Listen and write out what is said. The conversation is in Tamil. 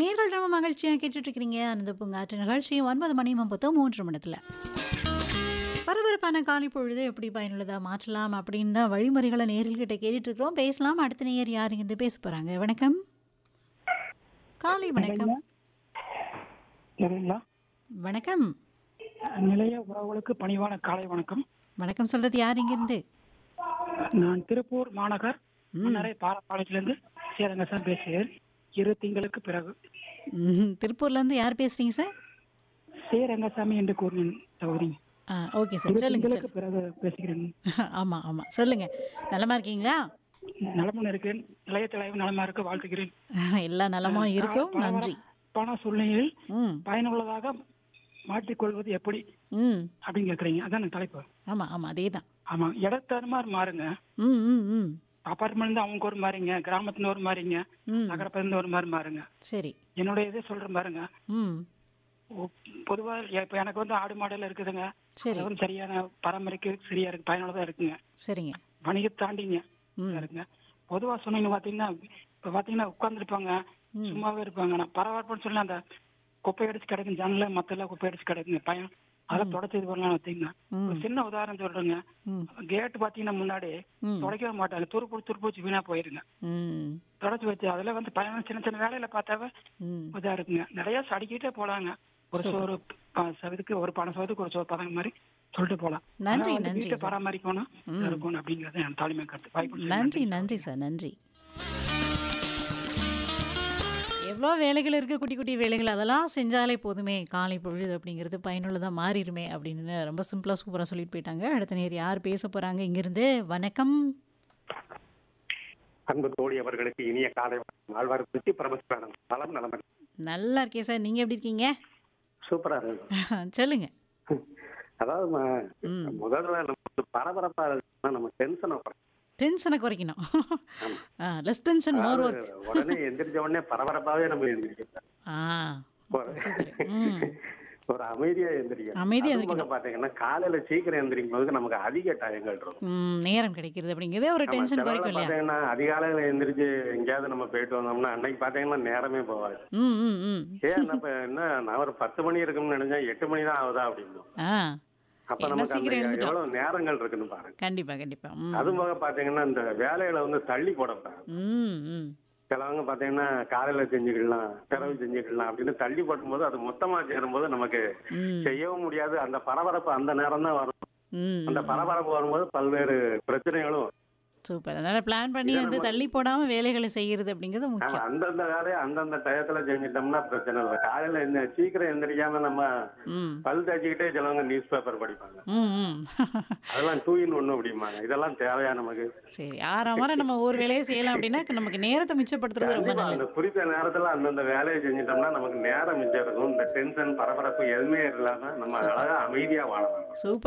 நேர்கள் ரொம்ப மகிழ்ச்சியா கேட்டுட்டு இருக்கிறீங்க. அந்த பூங்காற்று நிகழ்ச்சி 9 மணி 33 நிமிடத்துல. பரபரப்பான காலை பொழுது எப்படி பயனுள்ளதா மாற்றலாம் அப்படின்னு தான் வழிமுறைகளை நேயர்கள்கிட்ட கேட்டுட்டு இருக்கிறோம். பேசலாம். அடுத்த நேயர் யார் இருந்து பேச போறாங்க? வணக்கம். காலை வணக்கம். சரிங்களா? வணக்கம். நிலைய உறவுகளுக்கு பணிவான காலை வணக்கம். வணக்கம் சொல்றது யார் இங்கிருந்து? நான் திருப்பூர் மாநகர் ம். மன்னரை பாலப்பாளையத்திலிருந்து சேரங்கசாமி பேசுகிறேன். 2 திங்களுக்கு பிறகு திருப்பூர்ல இருந்து யார் பேசுறீங்க சார்? சேரங்கசாமி என்று கூறினேன் சகோதரி. Okay sir. 2 சொல்லுங்க திங்களுக்கு பிறகு பேசுகிறேன். ஆமா ஆமா சொல்லுங்க. நலமா இருக்கீங்களா? நலமுடன் இருக்கிறேன். நிலைய தலைவர் நலமா இருக்க வாழ்த்துகிறேன். எல்லா நலமும் இருக்கும். நன்றி. பண சூழ்நிலையில் ம் பயனுள்ளதாக மாற்றிக்கொள்வது எப்படி ம் அப்படின்னு கேட்குறீங்க. அதான் தலைப்பு. ஆமா ஆமா அதே தான். ஆமா, இடத்தருமாறு மாறுங்க. ம் ம் ம் அப்பார்ட்மெண்ட் அவங்க ஒரு மாதிரிங்க, கிராமத்துல ஒரு மாதிரிங்க, ம் நகரப்பிலிருந்து ஒரு மாதிரி மாறுங்க. சரி. என்னுடைய இதே சொல்றேன் பாருங்க. ம் பொதுவா இப்ப எனக்கு வந்து ஆடு மாடெல்லாம் இருக்குதுங்க. சரி. அது வந்து சரியான பராமரிக்க சரியா இருக்கு, பயனுள்ளதா இருக்குங்க. சரிங்க. வணிகத்தை தாண்டிங்க ம் இருக்குங்க. பொதுவா சொன்னீங்க பாத்தீங்கன்னா, இப்ப பாத்தீங்கன்னா உட்கார்ந்துருப்பாங்க, ம் சும்மாவே இருப்பாங்க. நான் பரவாயில்லைன்னு சொல்லி அந்த குப்பை அடிச்சு கிடக்கு, ஜன்னல மத்தெல்லாம் குப்பை அடிச்சு கிடக்குங்க. பயம் அதெல்லாம் தொடச்சது வரலாம் பார்த்தீங்கன்னா. ஒரு ம் சின்ன உதாரணம் சொல்றேங்க. ம் கேட் பாத்தீங்கன்னா முன்னாடி ம் துடைக்கவே மாட்டாங்க, துருப்பிடிச்சு வீணா போயிருங்க. ம் தொடச்சு வச்சு அதுல வந்து பயணம் சின்ன சின்ன வேலையில பார்த்தாவே ம் இதா இருக்குங்க. நிறைய அடிக்கிட்டே போலாங்க. ஒரு சூப்பர். சோறு சதுக்கு ஒரு பணம் சோதுக்கு ஒரு சோறு பதங்க மாதிரி சொல்லிட்டு போலாம். நன்றி ஆனா வந்து நன்றி வீட்டை சார். பராமரிக்கணும், ம் இருக்கணும் அப்படிங்கறது என் தாழ்மை கருத்து. வாய்ப்பு நன்றி நன்றி சார். நன்றி. எவ்வளோ வேலைகள் இருக்குது, குட்டி குட்டி வேலைகள், அதெல்லாம் செஞ்சாலே போதுமே காலை பொழுது அப்படிங்கிறது பயனுள்ளதாக மாறிடுமே அப்படின்னு ரொம்ப சிம்பிளாக சூப்பராக சொல்லிட்டு போயிட்டாங்க. அடுத்த நேர் யார் பேச போகிறாங்க இங்கிருந்து? வணக்கம். அன்பு தோழி அவர்களுக்கு இனிய காலை வணக்கம். ஆழ்வார் குறிச்சி பிரபஸ்தானம் நலம் நலமன். நல்லா இருக்கேன் சார். நீங்கள் எப்படி இருக்கீங்க? சூப்பரா இருக்கு. சொல்லுங்க. அதாவது ம் முதல்ல நம்ம பரபரப்பா இருக்குன்னா நம்ம டென்ஷனை டென்ஷனை குறைக்கணும். லெஸ் டென்ஷன் மோர் அதாவது ஒர்க். உடனே எந்திரிச்ச உடனே பரபரப்பாவே நம்ம எந்திரிக்கிறோம். ஆ ஒரு சூப்பர். ம் ஒரு அமைதியா எந்திரிக்கிறோம். அமைதியாக அது பக்கம் இருக்கணும். பாத்தீங்கன்னா காலையில சீக்கிரம் எந்திரிக்கும் போது நமக்கு அதிக டயங்கள் இருக்கும். நேரம் கிடைக்கிறது அப்படிங்கிறதே ஒரு ஆமா, டென்ஷன் சில வேளை குறைக்கும் இல்லையா? பாத்தீங்கன்னா அதிகாலையில எந்திரிச்சு எங்கேயாவது நம்ம போயிட்டு வந்தோம்னா அன்னைக்கு பாத்தீங்கன்னா நேரமே போவாது. ம் ம் ம் என்ன நான் ஒரு 10 மணி இருக்கும்னு நினைச்சேன், 8 மணி தான் ஆகுதா அப்படின்னு. ஆ அப்ப என்ன நமக்கு அந்த சீக்கிரம் எழுந்துட்டோம். எவ்வளவு நேரங்கள் இருக்குன்னு பாருங்க. கண்டிப்பா கண்டிப்பா. ம் அது போக பாத்தீங்கன்னா இந்த வேலையில வந்து தள்ளி போடக்கூடாது. ம் ம் சிலவங்க பாத்தீங்கன்னா காலையில செஞ்சுக்கலாம், பிறகு செஞ்சுக்கலாம் அப்படின்னு தள்ளி போடும்போது அது மொத்தமா சேரும்போது நமக்கு ம் செய்யவும் முடியாது. அந்த பரபரப்பு அந்த நேரம் தான் வரும். ம் அந்த பரபரப்பு வரும்போது பல்வேறு பிரச்சனைகளும் வரும். சூப்பர். அதனால பிளான் பண்ணி இதை வந்து நம்ம தள்ளி போடாம வேலைகளை செய்யறது அப்படிங்கிறது முக்கியம். அந்தந்த வேலையை அந்தந்த டயத்துல செஞ்சுட்டோம்னா பிரச்சனை இல்லை. காலையில சீக்கிரம் எந்திரிக்காம நம்ம ம் பல் தேய்ச்சிக்கிட்டே சிலவங்க நியூஸ் பேப்பர் படிப்பாங்க. ம் ம் அதெல்லாம் 2 in 1 அப்படிம்பாங்க. இதெல்லாம் தேவையா நமக்கு? சரி. 6 வாரம் நம்ம ஒரு வேலையை செய்யலாம் அப்படின்னா நமக்கு நேரத்தை மிச்சப்படுத்துறது ரொம்ப கண்டிப்பா அந்த நல்லது. குறித்த நேரத்துல அந்தந்த வேலையை செஞ்சுட்டோம்னா நமக்கு நேரம் மிச்சம் இருக்கும். இந்த டென்ஷன் பரபரப்பு எதுவுமே இல்லாம நம்ம சூப்பர் அழகா அமைதியா வாழலாம். சூப்பர்.